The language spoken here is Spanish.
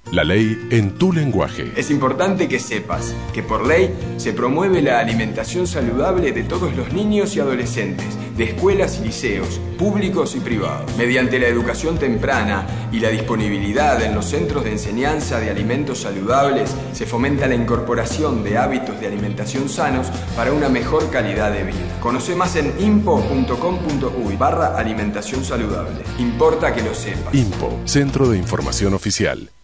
La ley en tu lenguaje. Es importante que sepas que por ley se promueve la alimentación saludable de todos los niños y adolescentes, de escuelas y liceos, públicos y privados. Mediante la educación temprana y la disponibilidad en los centros de enseñanza de alimentos saludables, se fomenta la incorporación de hábitos de alimentación sanos para una mejor calidad de vida. Conoce más en impo.com.uy/alimentación saludable. Importa que lo sepas. IMPO, Centro de Información Oficial.